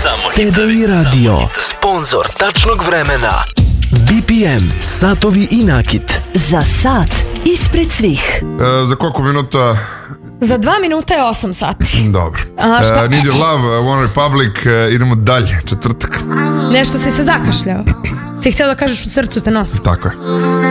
Samo TDI Radio. Sponzor tačnog vremena. BPM, satovi i nakit. Za sat ispred svih. Za koliko minuta? Za 2 minuta je 8 sati. Dobro. Šta? Need Your Love, One Republic, idemo dalje, četvrtak. Nešto si se zakašljao. Si htio da kažeš u srcu te nosi. Tako je.